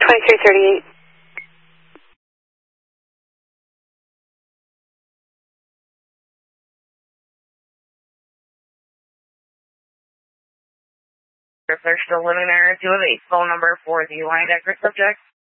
2338. If they're still living there, do you have a phone number for the line decker subject?